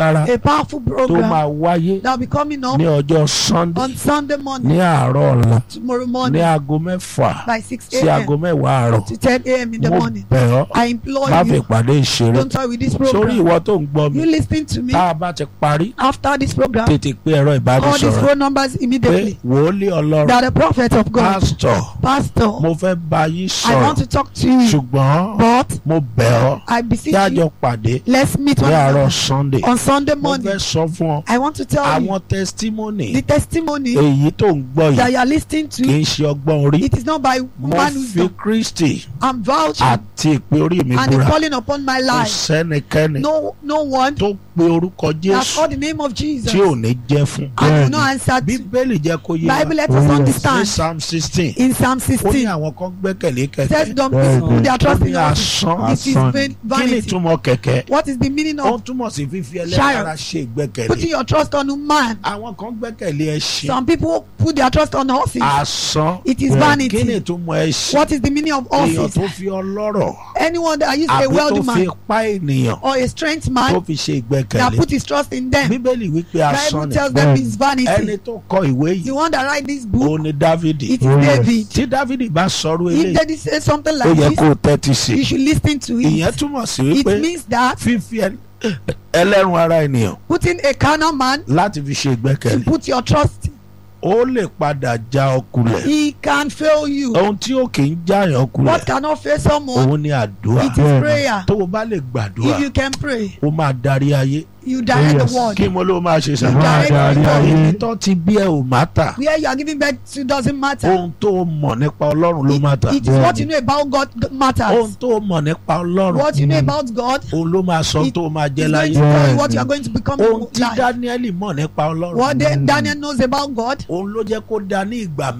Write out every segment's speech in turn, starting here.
a powerful tó program máa wáyé that will be coming up ní ọjọ́ Sunday on Sunday ní morning, àárọ̀ ọ̀la tomorrow ní morning aago 6 by 6 sí aago a.m. 10 àárọ̀. to 10 a.m. in the Mo morning. bẹ̀ ọ́ I implore má fi you, ìpàdé ìṣeré. don't toy with this Sórí program. ìwọ tó ń gbọ́ You mi, listening to me? tá a bá ti parí After this program, tètè pé ẹ̀rọ call these ìbánisọ̀rọ̀ phone numbers pé immediately. wòlíì Ọlọ́run That the prophet of God, pásítọ̀ mo Pastor, fẹ́ bá yín I want sọ̀rọ̀ to talk to you, ṣùgbọ́n but mo bẹ̀ ọ́ I beseech kí a you, jọ pàdé let's meet ní one àárọ̀ another Sunday. on Sunday Mo fẹ́ morning. sọ fún ọ I want to tell you àwọn testimony the testimony èyí tó ń gbọ́ that yìí you are listening kì to. í ṣe ọgbọ́n orí. It is not by Mo man fi wisdom. Kristi I'm vouching àti ìpè orí mi and the búra calling upon my kò life. sẹ́nikẹ́ni No one tó pe orúkọ that Jésù called the name of Jesus tí ò ní jẹ́ fún. and will not answer to. Bíbélì jẹ́ kó yé wa Bible let us ní understand Psalm 16 in Psalm ó ní 16 àwọn kan gbẹ́kẹ̀lé says kẹ̀kẹ́ don't put their ó trust ní in us. asán. It is Kí ni vanity. ìtumọ̀ kẹ̀kẹ́? What is the meaning Ó of túmọ̀ sí fífi ẹlẹ́rara ṣe putting ìgbẹ́kẹ̀lé. your trust on man? Àwọn kan gbẹ́kẹ̀lé ẹṣin. Some people put their trust on horses. Asán. It is Kí ni vanity. ìtumọ̀ ẹṣin? What is the meaning of Èèyàn horses? tó fi ọlọ́rọ̀ Anyone that is a àbí tó wealthy fi man ipá ènìyàn or a strength tó man fi ṣe that ìgbẹ́kẹ̀lé. put his trust in them. Bíbélì wípé asán Bible ni. tells them it's Ẹni vanity. tó kọ ìwé The yìí one that write this book, òun ni Dávìdì. it is David. Tí Dávìdì bá sọ̀rọ̀ If eléyìí David says something ó like yẹ this, kó o tẹ́tí sí you i. should listen to Ìyẹn it. túmọ̀ sí It wípé means that fífi ẹlẹ́run ara ènìyàn putting a carnal man láti fi ṣe to ìgbẹ́kẹ̀lé put your trust, ó lè padà já ọkùnrin. he can fail you. Ohun tí ó kì í jáyàn What ọkùnrin cannot fail someone, òun ni àdúrà. it is prayer. Tó o bá lè gbàdúrà If you can pray, ó máa darí ayé. you direct the word. Kí mo ló máa ṣe You sàmúlò? direct the word. Ibi tó ti bí ẹ ò má tà. Where you are giving birth to doesn't matter. Ohun tó o mọ̀ nípa Ọlọ́run ló má tà. It is what you know about God matters. Ohun tó o mọ̀ nípa Ọlọ́run What you know about God òun ló máa sọ tó o máa jẹ́ is going láyé. to tell you what you are going to become Ohun in tí life. Dáníẹ́lì mọ̀ nípa Ọlọ́run What Daniel knows about God, òun ló jẹ́ kó dá ní ìgbà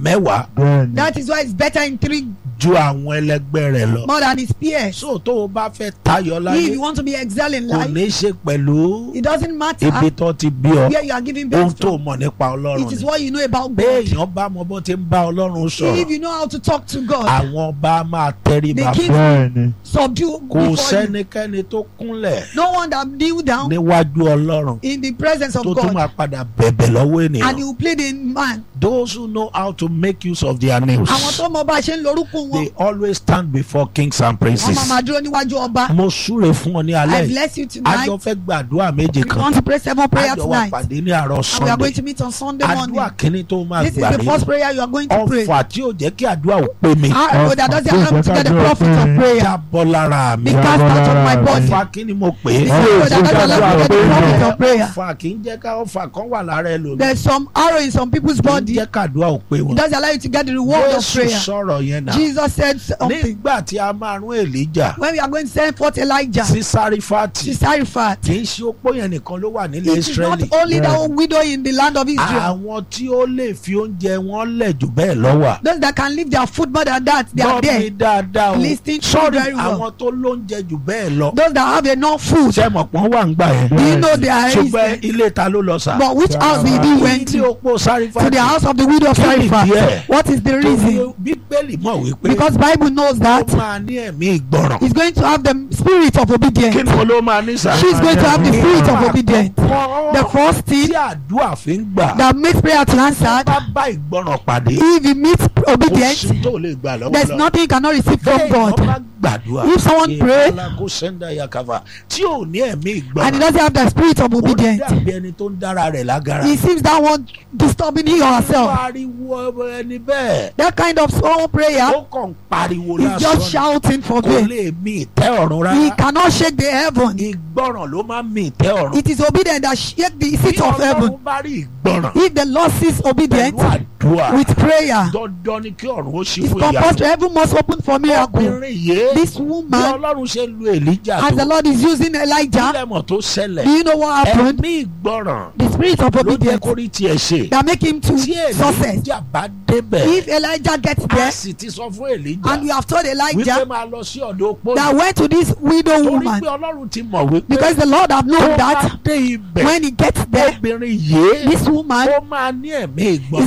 10 that is why it's better in 3 ju àwọn ẹlẹgbẹ́ rẹ̀ lọ. more than his peers. So tó o bá fẹ́ tayọ If láyé you want to be excel in kò life, ní ṣe pẹ̀lú it doesn't matter ibi tó ti bí ọ. where you are giving Ohun birth tó o from. mọ̀ nípa Ọlọ́run It is ni. what you know about God. Béèyàn bá mọ bó ti ń bá Ọlọ́run If sọ̀rọ̀ you know how to talk to God, àwọn ọba máa tẹríba the fún. king subdue Kò before you. sẹ́nikẹ́ni tó kúnlẹ̀ No one that kneel down níwájú Ọlọ́run in the presence of tó tún God máa padà bẹ̀bẹ̀ lọ́wọ́ and ènìyàn. he will play the man. Those who know how to make use of their names, Àwọn tó mọ bá a ṣe ń lorúkọ wọn, they always stand before kings and wọ́n princes. máa máa dúró níwájú ọba. Mo súre fún ọ ní I alẹ́ yìí. bless you A tonight. jọ fẹ́ gbàdúrà méje We kan. want to pray 7 prayers A jọ wá tonight. pàdé ní àárọ̀ And we are Sunday. going to meet on Sunday morning. Àdúrà kínní tó máa This is gbà the rí. first prayer you are going to pray. Ọfà tí ò jẹ́ kí àdúrà ò pé mi. Arrow that doesn't allow me to get the profit of prayer. Jábọ́ lára mi. Be cast out of my body. Ọfà kí ni mo pè This é? arrow that doesn't allow me to get the profit of prayer. Ọfà kì í jẹ́ ká ọfà kan wà lára ẹlòmíì. There's some arrow in some people's Kì í body. jẹ́ kàdúrà ò pé It wọn. doesn't allow you to get the reward of Jésù prayer. sọ̀rọ̀ yẹn náà. Jesus said something. Nígbà tí a máa rún Èlíjà When we are going to send forth Elijah sí Sárífátì, to Zarephath, kì í ṣe opó yẹn nìkan ló wà nílẹ̀ it is not Ísírẹ́lì. only that one widow in the land of Israel. Àwọn tí ó lè fi oúnjẹ wọn lẹ̀ jù bẹ́ẹ̀ lọ wà. Those that can leave their food more than that, they are Gbọ́ mi there. dáadáa o. Listen to Sọ́rí very well. àwọn tó lóúnjẹ jù bẹ́ẹ̀ lọ. Those that have enough food, Ṣé mọ̀ pọ́n wà ń gbà yẹn? do you know they are Ṣùgbọ́n easy? ilé ta ló lọ sà? But which house did he went Ilé to? opó To Sárífátì. the house of the widow of Kí ni Zarephath. díẹ̀? What is the reason? Torí Bíbélì mọ̀ wípé Because Bible knows ó that máa ní ẹ̀mí ìgbọràn. he's going to have the spirit of Kí obedience. ni mo ló máa ní sà? She's going to have the spirit of obedience. The first tí thing àdúrà fi ń gbà. that makes prayer to answer, Bá bá ìgbọràn pàdé. if he meets obedience, Oṣù tó lè gbà lọ́wọ́ there's lọ. nothing he cannot receive from Bẹ́ẹ̀ God. ni wọ́n bá gbàdúrà. If someone pray Ìbálá kó sẹ́ńdà yakava tí ò ní ẹ̀mí and he ìgbọràn. doesn't have the spirit of Ó obedience, dàbí ẹni tó ń dára rẹ̀ lágara. he seems that one disturbing he or herself. Pariwo ẹni bẹ́ẹ̀. That kind of small prayer Ó kàn pariwo is just lásán. shouting for Kò me. lè mì ìtẹ́ ọ̀run He rárá. cannot shake the heaven. Ìgbọràn ló máa ń mì ìtẹ́ ọ̀run. It is obedience that shake the Bí seat of heaven. Ọlọ́run bá rí ìgbọràn If the Lord sees obedience pẹ̀lú àdúrà, with prayer, dandan ni kí ọ̀run ó ṣí it's fún compulsory. ìyanu. Heaven must open for miracle. Obìnrin yìí This bí woman, Ọlọ́run ṣe lu Èlíjà as the tó. Lord is using Elijah, Kílẹ̀ mọ̀ tó ṣẹlẹ̀. do you know what happened? Ẹ̀mí ìgbọràn The spirit of ló jẹ́ obedience kó rí tiẹ̀ ṣe. that make him to Tí success. Èlíjà bá débẹ̀, If Elijah gets a there sì ti sọ fún Èlíjà and you have told wípé Elijah máa lọ sí ọ̀dọ̀ opó that yìí. went to this widow Torí woman, pé Ọlọ́run ti mọ̀ wípé because the Lord have tó known bá that dé ibẹ̀, when he gets there, obìnrin yìí this woman ó máa ní ẹ̀mí is ìgbọràn. going to have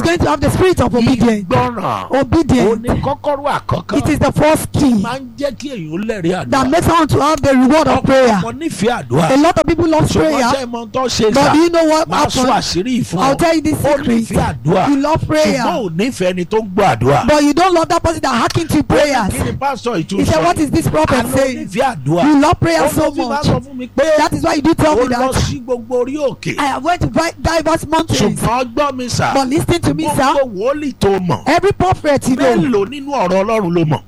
the spirit of obedience. ìgbọràn Obedience. òní kọ́kọ́rọ́ àkọ́kọ́ It is the first key máa ń jẹ́ kí èèyàn lẹ́rìí that àdúrà. makes someone to have the reward of prayer. ọ̀pọ̀ nífẹ̀ẹ́ àdúrà. A lot of people love ṣùgbọ́n prayer, ṣe mọ tó ṣe but sà do you know what máa sọ happened? àṣírí ìfún I'll ọ. tell you this ó secret. nífẹ̀ẹ́ àdúrà You love ṣùgbọ́n prayer, ò nífẹ̀ẹ́ ẹni tó ń gbọ́ àdúrà. but you don't love that person that hacking to prayers. kí ni pásítọ̀ He ìtúsọ? said, what is this prophet àlọ́ saying? nífẹ̀ẹ́ àdúrà. You love prayer ó so ló fi máa much. sọ fún mi pé That is why you do tell ó me lọ that sí gbogbo orí òkè. I have went to diverse mountains. ṣùgbọ́n gbọ́ mi sà. But listen to me, sir. gbogbo wòlíì tó mọ̀. Every prophet you know, mélòó nínú ọ̀rọ̀ Ọlọ́run ló mọ̀?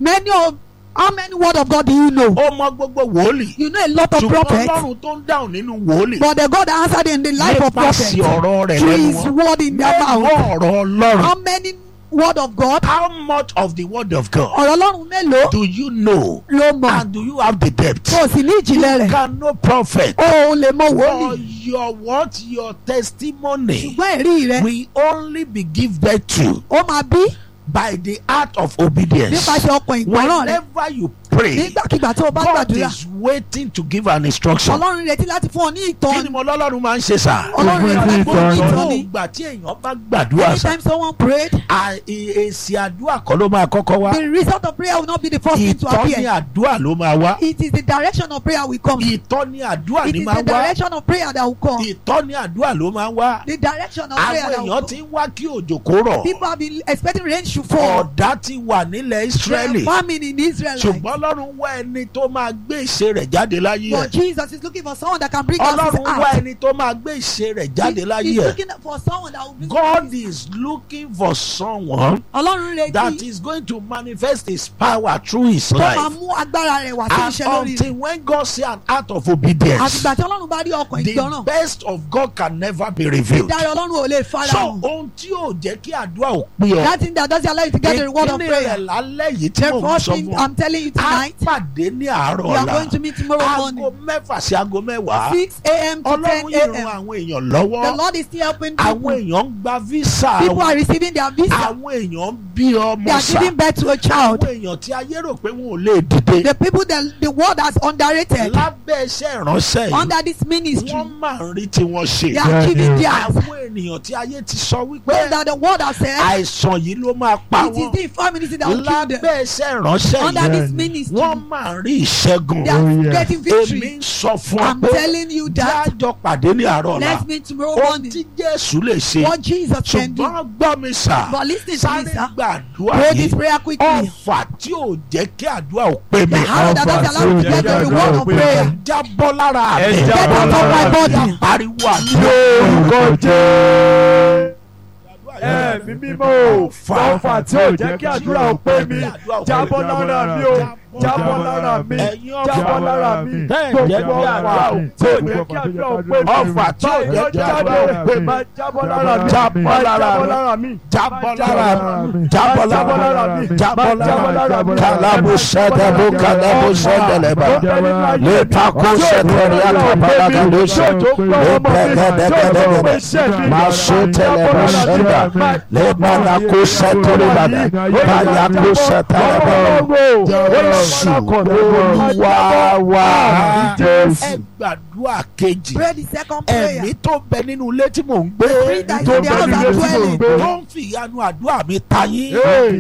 how many word of God do you know? ó mọ gbogbo wòlíì. You know a lot of ṣùgbọ́n prophets, Ọlọ́run tó ń dáhùn nínú wòlíì. but the God that answered in the life of prophets nípasẹ̀ ọ̀rọ̀ rẹ̀ through lẹ́nu his wọn. word in their mélòó mouth. ọ̀rọ̀ Ọlọ́run? How many word of God? How much of the word of God Ọ̀rọ̀ Ọlọ́run mélòó do you know? ló mọ̀? And do you have the depth? Kò sì ní ìjìnlẹ̀ You rẹ̀. can know prophet. O ò lè mọ For wòlíì. your what? Your testimony Ṣùgbọ́n ẹ̀rí rẹ̀ will only be give birth to ó máa bí by the act of obedience. nípasẹ̀ ọkàn ìgbọràn rẹ̀. Whenever you pray, Nígbàkigbà tó o bá God gbàdúrà, is waiting to give an instruction. Ọlọ́run retí láti fún ọ ní Kí ni ìtọ́ni. mo lọ́lọ́run máa ń ṣe sà? Ọlọ́run retí láti fún ọ ní Gbogbo ìtọ́ni. ìgbà tí èèyàn bá gbàdúrà sà, Anytime someone prayed, èsì àdúrà kọ́ ló máa kọ́kọ́ wá. the result of prayer will not be the first thing to Ìtọ́ni appear. àdúrà ló máa wá. It is the direction of prayer will come. Ìtọ́ni àdúrà It ni is máa the wá. direction of prayer that will come. Ìtọ́ni àdúrà ló máa wá. The direction of prayer Àwọn that will èèyàn come. ti ń wá kí òjò kó rọ̀. People have been expecting rain to fall. Ọ̀dá ti wà nílẹ̀ There Ísírẹ́lì. are famine in Israel. Ṣùgbọ́n Ọlọ́run wá ẹni tó máa gbé ìṣe rẹ̀ jáde láyé But ẹ̀. Jesus is looking for someone that can bring us Ọlọ́run wá out. ẹni tó máa gbé ìṣe rẹ̀ jáde láyé He's ẹ̀. looking for someone that will bring God is looking for someone Ọlọ́run that retí is going to manifest his power through his tó máa life. mú agbára rẹ̀ wá sí And iṣẹ́ lórí rẹ̀. until when God see an act of obedience, Àtìgbà tí Ọlọ́run bá rí ọkàn the ìgbọràn, best of God can never be revealed. ìdarí Ọlọ́run ò lè fara So hàn. ohun tí yóò jẹ́ kí àdúrà ò pé ọ. That thing that doesn't allow you to get the reward of Ìkíni prayer. rẹ̀ lálẹ́ yìí tí The mo ń first sọ thing fún ọ. I'm telling you A tonight, pàdé ní àárọ̀ we are ọ̀la. going to meet tomorrow Aago morning, mẹ́fà sí aago mẹ́wàá. 6 a.m. to 10 Ọlọ́run yìí ran a.m. àwọn èèyàn The lọ́wọ́. Lord is still helping Àwọn people. èèyàn ń gba visa. People are receiving their visa. Àwọn èèyàn ń bí They ọmọ are sà. giving birth to a child. Àwọn èèyàn tí ayé rò pé wọn ò lè dìde. The people that the world has underrated Lábẹ́ iṣẹ́ ìránṣẹ́ yìí, under this ministry, wọ́n máa ń rí tí wọ́n ṣe. they are giving theirs. Àwọn ènìyàn tí ayé ti sọ wípé Those that the world has said, àìsàn yìí ló máa pa it is wọ́n. the infirmity that will kill them. Lábẹ́ iṣẹ́ ìránṣẹ́ Under yìí, this ministry, wọ́n máa ń rí ìṣẹ́gun. they are getting Èmi victory. ń sọ fún ọ I'm pé telling you that. jájọ pàdé ní àárọ̀ ọ̀la. Let's meet tomorrow Ohun morning. tí Jésù lè ṣe. What Jesus can do. Ṣùgbọ́n gbọ́ mi sà. But listen to me, Sáré sir. gbàdúrà Pray this yìí. prayer quickly. Ọfà tí ò jẹ́ kí àdúrà ò pé mi. The hand that doesn't allow you to get the reward of prayer. Jábọ́ lára Ẹ mi. jábọ́ Get out of my body. Pariwo àdúrà. Lórúkọ Jésù. Ẹ̀mí mímọ́ ọ̀fà tí ò jẹ́ kí àdúrà ò pé mi jábọ́ lára mi o jábọ́ lára mi jábọ́ lára mi gbogbo ọ̀fà tí ò jẹ́ kí àdúrà ò pé mi Ọfà tí ò jẹ́ kí àdúrà ò pé mi. jábọ́ lára mi Jábọ́ lára mi Jábọ́ lára mi. Jábọ́ lára mi. Jábọ́ lára mi. Kalabu sẹ́dẹ̀bù kalabu sẹ́dẹ̀lẹ̀bà. Lè takò sẹ́tẹ̀rì àkàbàlà kàdóṣe. Lè bẹ̀gẹ̀dẹ̀gẹ̀dẹ̀gẹ̀. Máa ṣe tẹ̀lẹ̀bà sẹ́dà. Lè bàlá kó sẹ́tẹ̀rì bàdà. Bàyà kó sẹ́tẹ̀lẹ̀bà. Jésù Olúwa wa. Ẹ gbàdúrà kejì. Pray the second prayer. Ẹ̀mí tó bẹ nínú ilé tí mò ń gbé. Spirit that is in the house I'm dwelling. Tó ń fi ìyanu àdúrà mi ta yín.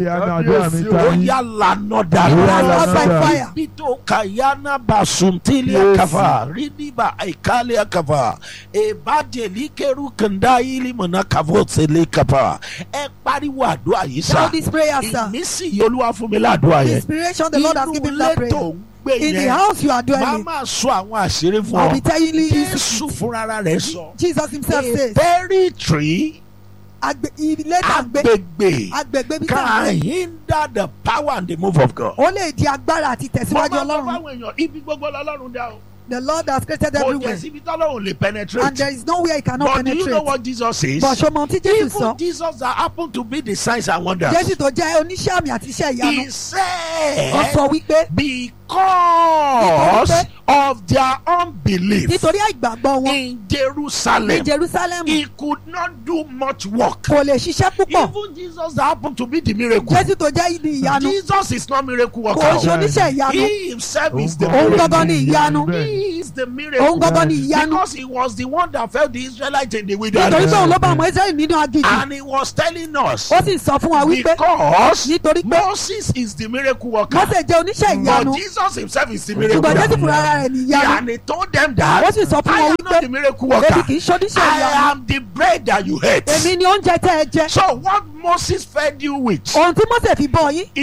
Ó yá lànà dànù. Last by fire. Ibi tó kàyánà bá sùntìlì àkàfà. Rídìbà àìkálẹ̀ àkàfà. Èbàdìlì kẹrù kàndá ìlì mọ̀nà kàfọ́ tẹ̀lé kàfà. Ẹ pariwo àdúrà yìí sá. Shout this prayer, sir. Ìmísí Olúwa fún mi ládùúrà yẹn. Inspiration the Lord has given that Inú ilé tó prayer. ń gbé In the yẹn. house you are Màá dwelling, máa sọ àwọn àṣírí fún I'll ọ. be telling you Jésù fúnra rẹ̀ sọ. Jesus himself A says, territory ilé tàgbé agbègbè agbègbè bí can tàgbé hinder the power and the move of God. ó lè di agbára àti Mo tẹ̀síwájú máa ń bá Ọlọ́run. àwọn èèyàn ibi gbogbo lọ́lọ́run dá o. The Lord has created Kò jẹ́ everywhere síbi tọ́lọ́run lè and penetrate. there is nowhere he cannot But do you know penetrate. what Jesus says? But ṣọmọ tí Jésù sọ, Even Jesus that happen to be the signs and wonders. Jésù tó jẹ́ oníṣẹ́ àmì àti iṣẹ́ ìyanu, He ó said sọ wípé because of their unbelief nítorí àìgbàgbọ́ wọn in Jerusalem, ní Jerusalem he could not do much work. kò lè ṣiṣẹ́ púpọ̀. Even Jesus that happened to be the miracle. Jésù tó jẹ́ ní ìyanu Jesus is not miracle worker. kò ṣe oníṣẹ́ ìyanu. He himself is the Òun miracle. gangan ni ìyanu. He is the Òun miracle. gangan ni ìyanu. Because he was the one that felt the Israelites in the Nítorí wilderness. pé òun ló bá àwọn Ísírẹ́lì nínú aginjù. And he was telling us Ó sì sọ fún wa wípé because nítorí pé Moses is the miracle worker. Mósè jẹ́ oníṣẹ́ But ìyanu. Jesus himself is the miracle Ṣùgbọ́n Jésù worker. fúnra rẹ̀ ní ìyanu. And he told them that Ó sì sọ fún I wọn am wípé not the miracle èmi worker. kì í ṣe oníṣẹ́ I ìyanu. am the bread that you ate. Èmi ni oúnjẹ tẹ́ ẹ jẹ. So what Moses fed you with? Ohun tí Mósè fi bọ́ yín.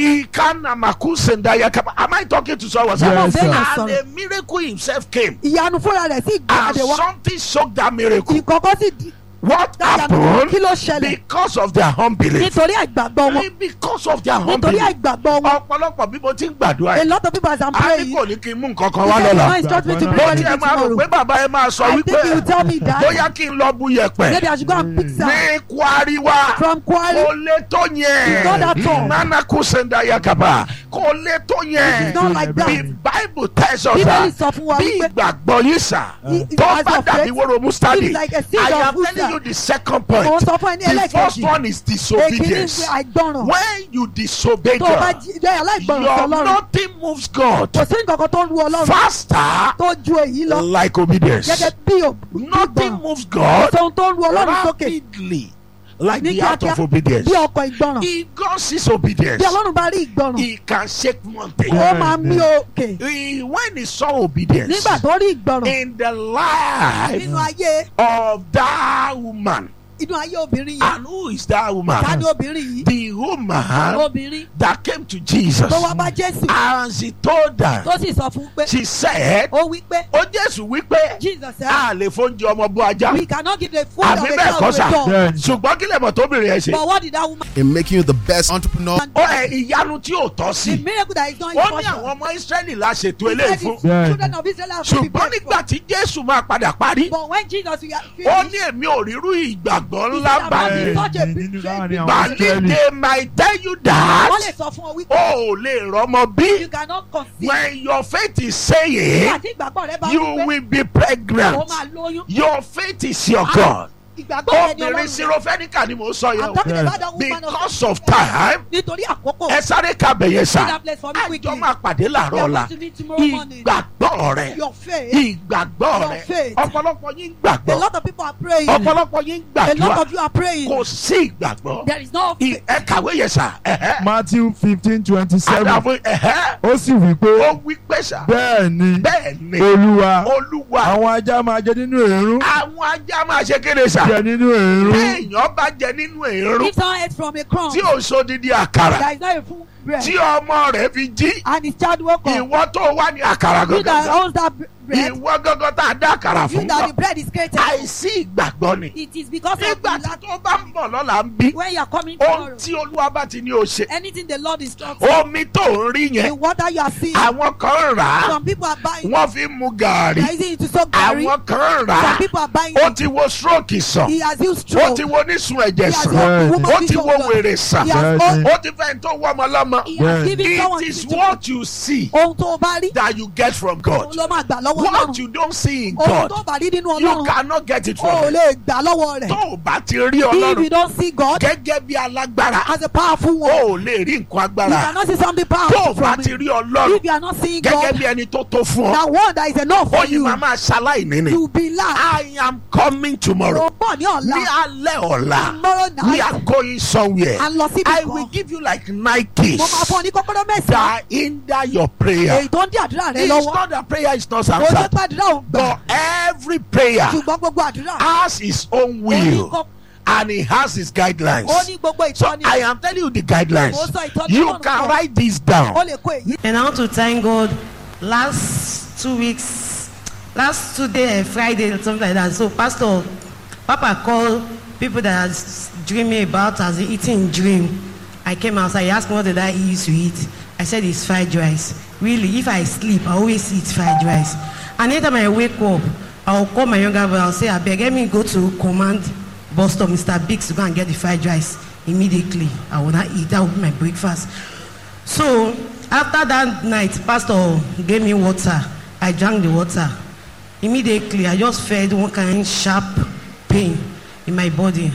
Am I talking to someone? Yes, sir. And the miracle himself came. Ìyanu fúnra rẹ̀ sì And gbàdé wá. something shocked that miracle. Ìkọ̀kọ̀ sì di. What Kí happened? ló ṣẹlẹ̀? Because of their unbelief. Nítorí àìgbàgbọ́ wọn. Because of their Nítorí unbelief. àìgbàgbọ́ wọn. Ọ̀pọ̀lọpọ̀ bí mo ti ń gbàdúrà A yìí. lot of people as I'm A ní praying. kò ní kí n mú nǹkan kan He wá said, lọ́la. "No instruct me to Mo pray Mo anything tiẹ̀ máa rò tomorrow." pé bàbá ẹ máa sọ I think he will tell me wípé that. bóyá kí n lọ bu yẹ̀pẹ̀. Maybe I should go and pick some Ní Kwari wá. from Kwari. Kò lè tó It's not that yẹn. tall. Nana Kusenda Yakaba. Kò lè tó It's not yẹn. like The that. Bible tells us Bíbélì that sọ fún wa bí wípé ìgbàgbọ́ yìí sà He- tó as bá of dàbí faith, wóró mustadi. it's like a seed I of am mustard. telling you the second point. Òun sọ fún ẹni The first ẹlẹ́kejì. one is Èkìní disobedience. ṣe àìgbọràn. When you disobey Tó o bá God, jẹ́ aláìgbọràn sí your Ọlọ́run. nothing moves God Kò sí nǹkan kan tó ń ru Ọlọ́run faster tó ju èyí lọ. like obedience. Gẹ́gẹ́ bí Nothing ìgbọràn. moves Kò God sí ohun tó ń ru Ọlọ́run sókè. rapidly like Ní the act kíákíá of obedience. bí ọkọ̀ ìgbọràn. If God sees obedience, Bí Ọlọ́run bá rí ìgbọràn, he can shake mountains. ó máa mí òkè. When he saw obedience Nígbà tó rí ìgbọràn in the life nínú ayé of that woman, inú ayé obìnrin yẹn. and who is that woman? Ta ni obìnrin yìí? The woman Obìnrin that came to Jesus tó wá bá Jésù and she told her, tó sì sọ fún pé she said, ó wí pé ó Jésù wípé Jesus said a lè fóúnjẹ ọmọ bú ajá. we cannot give the food of Àbí a bẹ́ẹ̀ kọ́ child to sà. a dog. Bẹ́ẹ̀ni. Ṣùgbọ́n kí lè mọ̀ tóbìnrin yẹn ṣe. But what did that woman in making you the best entrepreneur. Ó ìyanu tí ò tọ́ the sí. miracle that is not Ó ní impossible? àwọn ọmọ Ísírẹ́lì la ṣètò He eléyìí said fún. the Bẹ́ẹ̀ni. children of Israel have to be Ṣùgbọ́n prepared nígbà for. tí Jésù máa padà parí, But when Jesus we are ó finished, ní èmi ò rírú ìgbàgbọ́ he ńlá said, báyìí. "I'm such a big Nínú láàrin faith." àwọn Bàálí Ísírẹ́lì. they might tell you Wọ́n lè that sọ fún ọ wípé o ò lè rọ́mọ bí. you cannot conceive. When your faith is saying Nígbà tí ìgbàgbọ́ rẹ bá you wí pé will be ó pregnant, máa lóyún. your faith is your God. Ìgbàgbọ́ rẹ ni Obìnrin Ọlọ́run. sirofẹ́níkà ni mò ń sọ yẹn I'm o. talking about that woman Because of time, nítorí àkókò. ẹ sáré kábẹ̀ yẹn sà. that place for me Àjọ quickly. máa pàdé làárọ̀ We are ọ̀la. going to meet tomorrow morning. Ìgbàgbọ́ rẹ̀. Your faith. Ìgbàgbọ́ Your rẹ̀. faith. Ọ̀pọ̀lọpọ̀ yín A gbàgbọ́. lot of people are praying. Ọ̀pọ̀lọpọ̀ yín A lot gbàdúrà. of you are praying. Kò sí ìgbàgbọ́. There is no faith. Ẹ kàwé yẹn sà. Matthew 15:27 Àdàbò ó sì wí pé ó wí pé sà. bẹ́ẹ̀ ni Bẹ́ẹ̀ ni Olúwa Olúwa àwọn ajá máa jẹ nínú èérún àwọn ajá máa ṣe kéde sà. jẹ nínú èérún Téèyàn bá jẹ nínú èrú If someone ate from a crumb, tí ò sódìdí àkàrà there is not a full bread. tí ọmọ rẹ̀ fi jí And his child woke up. ìwọ tó wà ní àkàrà You that gangan owns that bread, ìwọ gangan tá a dá àkàrà you fún that the gan bread is created. àìsí ìgbàgbọ́ ni. It is because of Nígbà the tí lack. tó bá ń bọ̀ lọ́la ń bí When you are coming ohun tomorrow, tí Olúwa bá ti ní o ṣe anything the Lord instructs, omi tó ń rí the yẹn water you are seeing, àwọn kan rà á some people are buying. wọ́n fi ń mu gàárì They are using it to soak curry. àwọn kan rà Some á people are buying ó it. ti wo stroke sàn He has used ó stroke. ti wo onísun ẹ̀jẹ̀ He has sàn helped the woman ó ti vision wo of God. wèrè sàn He has Bẹ́ẹ̀ni. ó ti fẹ́ tó wọ́ ọmọ lọ́mọ. He has given someone It is to what you see ohun tó o bá rí that you get from God. òun ló máa gbà lọ́wọ́ What Ọlọ́run. you don't see in Ohun God, tó o bá rí nínú you Ọlọ́run cannot get it o ò from Him. lè gbà lọ́wọ́ rẹ̀. Tó o bá ti rí If you Ọlọ́run don't see God gẹ́gẹ́ bí alágbára, as a powerful one, o ò lè rí nǹkan you agbára. cannot see something Tó o powerful bá from ti him. rí Ọlọ́run If you are not seeing gẹ́gẹ́ God, bí ẹni tó tó fún ọ, that one that is enough ó for ní you, màmá ṣaláìní ni. you be lack. I am coming tomorrow. O bọ̀ ní ọ̀la, Ní alẹ́ ọ̀la, tomorrow we night, are going somewhere. à ń lọ síbi I will kan. give you like 9 keys Mo máa fún ọ ní kọ́kọ́rọ́ mẹ́sàn-án. that hinder your prayer. Èyí tó ń dí àdúrà rẹ It's lọ́wọ́. not that prayer is not Kò ṣe answered, pé àdúrà ò gbà. but every prayer Ṣùgbọ́n gbogbo àdúrà. has its own Ó ní will kọ́- and it has its guidelines. ó ní gbogbo So ìtọ́ni. I am telling you the guidelines. Mo sọ ìtọ́ni You Ọlọ́run can fún ọ. write this Ó down. lè kó èyí. And I want to thank God. Last 2 weeks, last 2 days, Friday, something like that. So, Pastor, Papa called people that was dreaming about as an eating dream. I came outside. He asked me what did I used to eat. I said it's fried rice. Really, if I sleep, I always eat fried rice. And anytime I wake up, I'll call my younger brother. I'll say, I beg, let me go to command bus stop, Mr. Biggs, to go and get the fried rice. Immediately, I will not eat. That will be my breakfast. So After that night, pastor gave me water. I drank the water. Immediately, I just felt one kind of sharp pain in my body.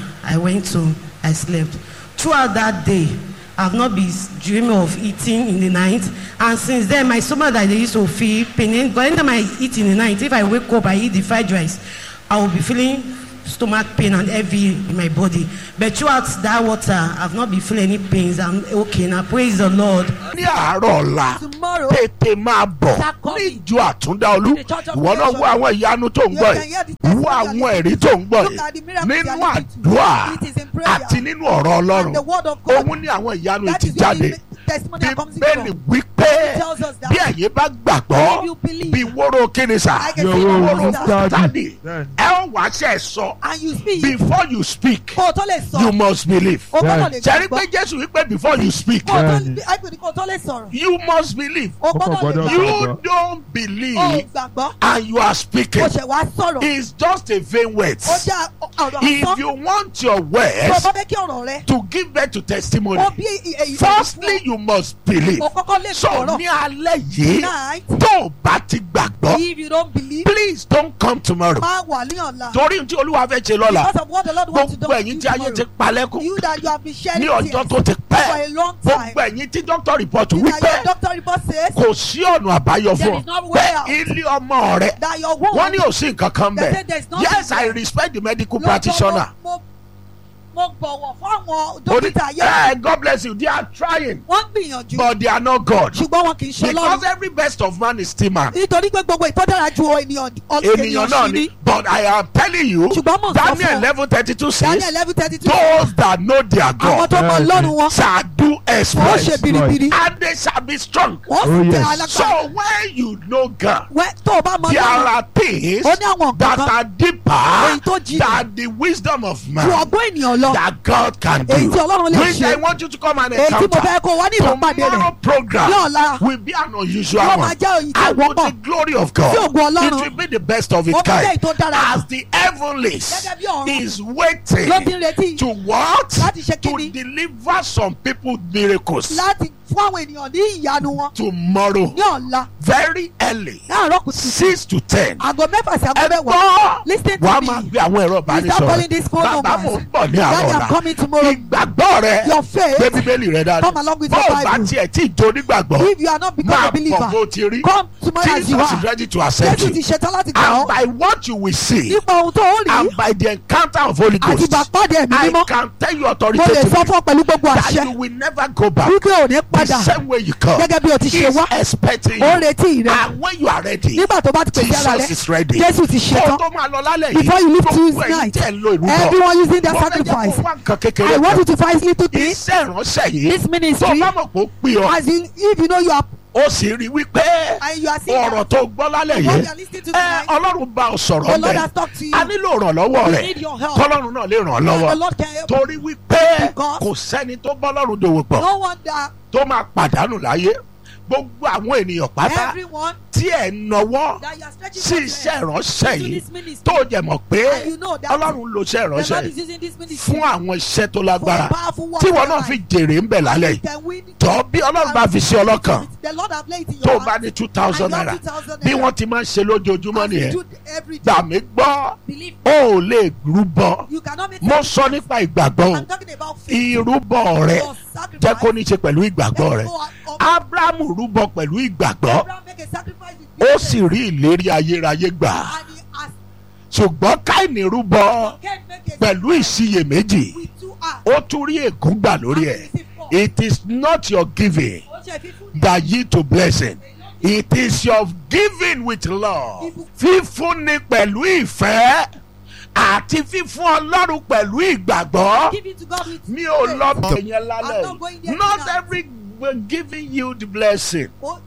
I slept. Throughout that day, I've not been dreaming of eating in the night. And since then, my stomach that I used to feel pain. But anytime I eat in the night, if I wake up, I eat the fried rice, I will be feeling stomach pain and heavy in my body. But throughout that water, I've not been feeling any pains. I'm okay now. Praise the Lord. Ní àárọ̀ ọ̀la Tomorrow, tètè máa bọ̀ ní ìjọ Àtúndáolú. Ìwọ náà wo àwọn ìyanu tó ń gbọ́ yìí, wo àwọn ẹ̀rí tó ń gbọ́ yìí nínú àdúrà àti nínú ọ̀rọ̀ Ọlọ́run. Òun ní àwọn ìyanu yìí ti jáde. Bíbélì wípé bí ẹ̀yin bá gbàgbọ́ bí wóró kínísà wóró tàdí ẹ ó wá ṣe sọ and you speak. before you speak Kó o tó lè sọ. you must believe. O gbọ́dọ̀ lè Ṣẹ̀rí gbàgbọ́. pé Jésù wípé before you speak Kó o tó lè sọ̀rọ̀. you must believe. O gbọ́dọ̀ lè You gbàgbọ́. don't O believe gbàgbọ́. and you are speaking. O ṣẹ̀ wá sọ̀rọ̀. It's just a vain word. O jẹ́ ọ̀rọ̀ If àsán. you want your Tó o words bá fẹ́ kí ọ̀rọ̀ rẹ. to give birth to testimony, O bí èyí. firstly you must believe. O kọ́kọ́ lè So sọ̀rọ̀. ní alẹ́ yìí Tonight, tó o bá ti gbàgbọ́, if you don't believe, please don't come tomorrow. máa wà ní ọ̀la. Torí tí Olúwa fẹ́ ṣe lọ́la, Because of what the Lord wants to do gbogbo ẹ̀yin tí ayé ti palẹ́kùn you that you have been sharing ní ọjọ́ tears tó ti for pẹ́, a long time. gbogbo ẹ̀yin tí doctor report That wípé your doctor report says kò sí ọ̀nà àbáyọ There fún is no ọ way pé out. ilé ọmọ rẹ that your womb. wọ́n ní ò sí nǹkan kan They bẹ́ẹ̀. say there is nothing Yes, I there. respect the medical Lọ́jọ́ practitioner. mo bọ̀wọ̀ fún àwọn Only, dókítà yẹn. God bless you. They are trying, Wọ́n gbìyànjú. but they are not God. Ṣùgbọ́n wọn kì í ṣe Because Ọlọ́run. every best of man is still man. Nítorí pé gbogbo ìtọ́jára ju ènìyàn Ènìyàn náà sí ni. ní. But I am telling you, Ṣùgbọ́n mò ń sọ Daniel fún ọ. 11:32 Daniel says, 11:32. those that know their Àwọn God tó mọ Ọlọ́run wọn. shall do Wọ́n ṣe exploits, biribiri. and they shall be strong. Wọ́n Oh, sì yes. tẹ alágbára. So when you know God, Tó o bá mọ there Ọlọ́run. are things Ó ní àwọn nǹkan that kan. are Èyí deeper tó jinlẹ̀. than the wisdom of Ju man ọgbọ́n ènìyàn lọ. that God can do. Èyí tí Ọlọ́run lè Which I ṣe. want you to come and Èyí tí mo encounter. fẹ́ kó wá ní ìbápàdé Tomorrow rẹ̀. program Ní ọ̀la. will be an unusual Yóò one. máa jẹ́ èyí tí And ò with the wọ́pọ̀. glory of God, Tí ògo Ọlọ́run. it will be the best of its Ó máa jẹ́ kind. èyí tó dára As jù. the heavenlies Gẹ́gẹ́ bí ọ̀run. is waiting Ló ti ń retí. to what? Láti ṣe To kíni? deliver some people miracles Láti fún àwọn ènìyàn ní ìyanu wọn. tomorrow, Ní ọ̀la. very early, Láàárọ̀ kùtù. 6 to 10. Aago mẹ́fà sí aago Ẹ mẹ́wàá. gbọ́, Listen to wàá me. máa gbé àwọn ẹ̀rọ You start calling ìbánisọ̀rọ̀. this phone Bàbá numbers. mò ń bọ̀ ní Daddy, àárọ̀ I'm ọ̀la. coming tomorrow. Ìgbàgbọ́ rẹ Your faith. gbé Bíbélì rẹ dáadáa. Come along with Bó your o bá Bible. tiẹ̀ tí ì jó onígbàgbọ́, If you are not become máa a believer, bọ̀ bó ti rí. come tomorrow as you Jesus is are. ready to accept Jésù ti you. ṣetán láti gbà And ọ́. by what you will see, Nípa ohun tó ó rí and by the encounter of Holy àti Ghost, ìbàpàdé ẹ̀mí I mímọ́. can tell you Mo lè sọ authoritatively fún ọ pẹ̀lú gbogbo that àṣẹ. you will never go back. Wípé ò ní The padà. same way you come. Gẹ́gẹ́ bí o ti ṣe He's wá. expecting Ó you. retí rẹ. And when you are ready, Nígbà tó bá ti pèsè ara Jesus rẹ. is ready. Jésù ti Kó ṣetán. tó máa lọ lálẹ́ yìí, Before you leave gbogbo ẹ̀yin tonight, tẹ̀ ń lo ìrúbọ. everyone using their Mo fẹ́ jẹ́ kó sacrifice. wá nǹkan kékeré I want kan. you to find little things. Iṣẹ́ ìránṣẹ́ yìí, This tó ministry, bá mọ̀ pé ó pè ọ́, as in if you know you are ó sì rí wípé and you are seeing ọ̀rọ̀ that tó gbọ́ lálẹ́ what yìí, you are listening to tonight, Ọlọ́run bá ọ sọ̀rọ̀ the Lord bẹ́ẹ̀. has talked to you. A nílò ìrànlọ́wọ́ We rẹ̀, need your help. kọ́lọ́run náà lè ràn ọ́ The lọ́wọ́. Lord can help. Torí wípé Because kò sẹ́ni tó bọ́ lọ́run dòwò pọ̀ No wonder tó máa pàdánù láyé. Gbogbo àwọn ènìyàn pátá everyone tí ẹ̀ ń nawọ́ that you are stretching sí your iṣẹ́ hand ìránṣẹ́ into yìí this ministry, tó jẹ́ mọ̀ pé and you know that Ọlọ́run lo iṣẹ́ the ìránṣẹ́ Lord yìí is using this ministry fún àwọn iṣẹ́ tó for a lágbára powerful work tí in wọn your náà life. fi jèrè ń bẹ̀ lálẹ́ You yìí. can win. Jọ bí Ọlọ́run bá fi sí ọlọ́kàn The Lord have laid in tó your bá heart. ní 2,000 And you have naira 2,000 bí naira. wọ́n ti máa ń ṣe lójoojúmọ́ As you nìyẹn. do every day. Gbà mí gbọ́, Believe ó ò lè rúbọ. you cannot make Mo sacrifice. sọ nípa ìgbàgbọ́ o. I'm talking about faith. Ìrúbọ rẹ Your sacrifice. jẹ́ kó ní ṣe pẹ̀lú ìgbàgbọ́ rẹ. Let go of- Ábúráhámù rúbọ pẹ̀lú ìgbàgbọ́, Abraham make a sacrifice with ó faith. sì rí ìlérí ayérayé gbà. And he asked, Ṣùgbọ́n Káínì rúbọ can make a pẹ̀lú ìṣiyèméjì, with 2 hours. ó tún rí ègún gbà lórí ẹ̀. It is not your giving Ó ṣe fífún that yield to blessing. It is your giving with love. Fífúnni pẹ̀lú ìfẹ́ àti fífún Ọlọ́run pẹ̀lú ìgbàgbọ́. Give it to God with Mi ò faith. lọ bẹ̀ yẹn I'm not lálẹ́. going there Not tonight. every giving yield blessing. Ó-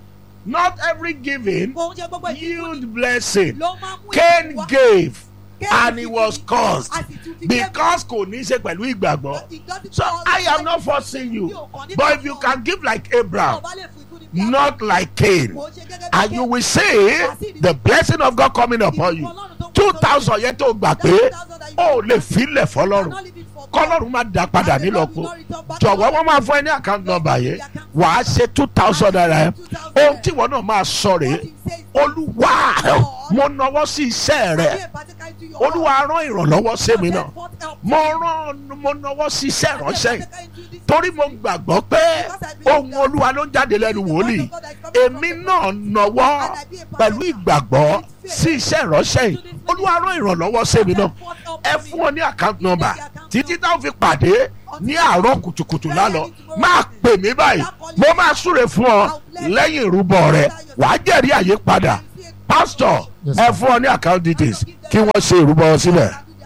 Not every giving ó ṣe gbogbo ìfífún yield blessing. ló máa mú Cain ìfún wá. gave Cain and he fífún was ni. cursed A sì tún fi because kò ní í ṣe pẹ̀lú ìgbàgbọ́. It doesn't So cause- I am not forcing you. But if you can give like Abraham, Ó bá lè fún ìfún ní bí not like Cain, Kò ṣe gẹ́gẹ́ bí and you Cain. will see the blessing of God coming upon you. 2,000 yẹn tó gbà pé ó lè filẹ̀ fọlọ́run kọ́lọ́run má dá padà nílọ́po. Jọ̀wọ́ wọ́n máa fún ẹ ní account number yẹn wàá ṣe 2,000 naira ẹ ohun tí wọn náà máa sọ rèé olúwa mo nawọ́ sí iṣẹ́ rẹ olúwa rán ìrànlọ́wọ́ sí mi náà mo nawọ́ sí iṣẹ́ ìránṣẹ́ yìí torí mo gbàgbọ́ pé ohun olúwa ló ń jáde lẹ́nu wòlíì èmi náà nawọ́ pẹ̀lú ìgbàgbọ́ sí iṣẹ́ ìránṣẹ́ yìí olúwa rán ìrànlọ́wọ́ sí mi náà ẹ fún wọn ní account number títí táwọn fi pàdé ní àárọ̀ kùtùkùtù lálọ́ máa pè mí báyìí mo máa súre fún ọ lẹ́yìn ìrúbọ rẹ wàá jẹ́rìí àyípadà pásítọ̀ ẹ fún ọ ní account details kí wọ́n ṣe ìrúbọ sílẹ̀.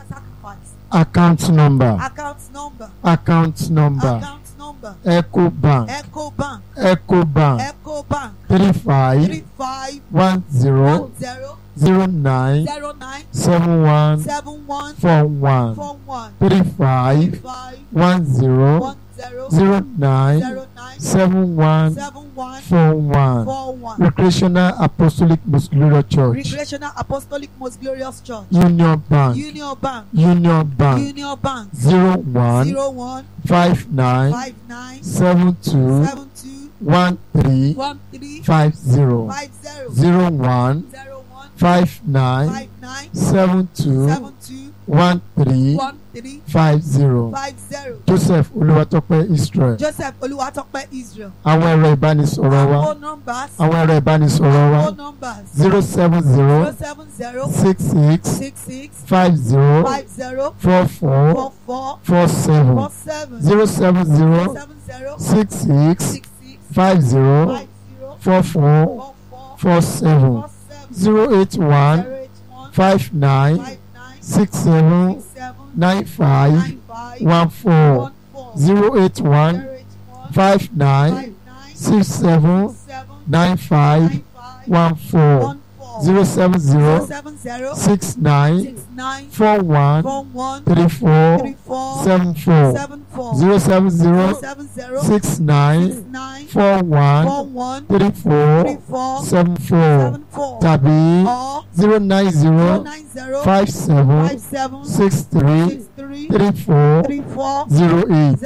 account number Account number. account number Account number. Ecobank Ecobank. Ecobank Ecobank. 35 35 10 10 09 09 71 71 41 41 35 5 10 10 09 09 71 71 41 41. Recreational Apostolic Most Glorious Church Recreational Apostolic Most Glorious Church. Union Bank Union Bank. Union Bank Union Bank. 01 01 59 59 72 72 13 13 50 50 01 01 59 59 72 72 13 13 50 50. Joseph Olúwatópẹ́ Israel. Joseph Olúwatópẹ́ Israel. Àwọn ẹ̀rọ ìbánisọ̀rọ̀ wa. Phone numbers. Àwọn ẹ̀rọ ìbánisọ̀rọ̀ wa. Phone numbers. 070 070 66 66 50 50 44 44 47 47 070 70 66 66 50 50 44 44 47 081 59 67 95 14 081 59 67 95 14 070 69 41 34 74 070 69 41 34 74 tàbí 090 57 63 34 08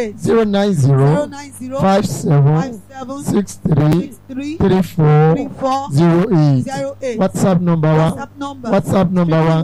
090 57 63 34 08 WhatsApp number wa WhatsApp number wa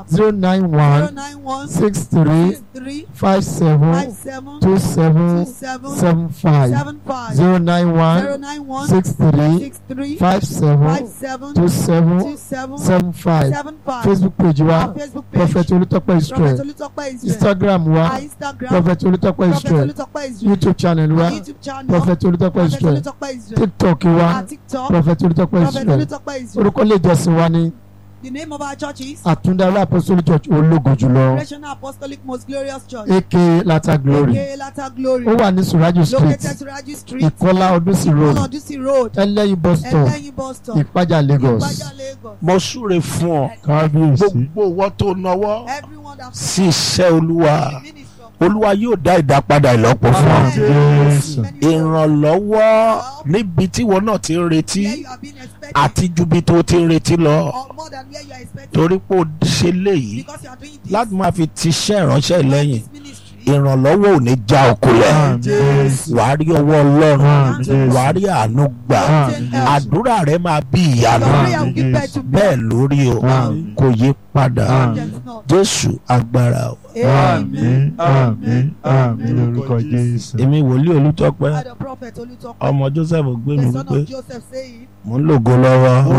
091 63 57 27 75 091 63 57 27 75 Facebook page wa Prophet Olútópẹ́ Israel Instagram wa Prophet Olútópẹ́ Israel YouTube channel wa Prophet Olútópẹ́ Israel TikTok wa Prophet Olútópẹ́ Israel orúkọ ilé ìjọsìn wa ni The name of our church is Àtúndára Apostolic Church ológo jùlọ Recreational Apostolic Most Glorious Church. aka Latter Glory aka Latter Glory. ó wà ní Suraju Street Located to Raji Street. Ìkọlá Ọdúnsì Road Odusi Road. Ẹlẹ́yin bus stop Ẹlẹ́yin bus stop. Ìpájà Lagos. Ìpájà Lagos. mo súre fún ọ kábíyèsí gbogbo wọn tó nawọ́ Everyone that sí iṣẹ́ olúwa ministry of olúwa yóò dá ìdápadà ìlọ́po fún ọ Jésù. ìrànlọ́wọ́ níbi tí wọn náà ti ń retí where you have been expecting àti ju bí tó ti ń retí lọ or more than where you are expecting torí pé ó ṣe léyìí because you are doing this. láti máa fi tiṣẹ́ ìránṣẹ́ lẹ́yìn This ministry. ìrànlọ́wọ́ ò ní já okulẹ̀ Jésù. wàá rí ọwọ́ ọlọ́run Jésù. wàá rí àánú gbà àdúrà rẹ máa bí ìyanu Your prayer will give birth to bẹ́ẹ̀ lórí o kò yí padà Just not. Jésù agbára o. Àmín àmín àmín lórúkọ Jésù. èmi wòlíì Olútópẹ́ By the prophet Olútópẹ́, ọmọ Joseph gbé mi the son wípé of Joseph saying, mò ń lògo lọ́wọ́